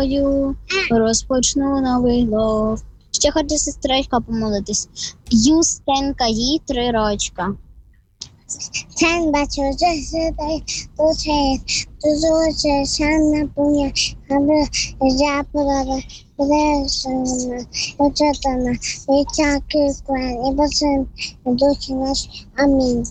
тобою розпочну новий лов. Ще хоче сестричка помолитись. Юстенка, їй 3 рочка. Sen başocu sıday tuçayet tuzoce şanla bunya habı japurada bırakşana uçatana ve çakı kuen ibasan duşinaş amin.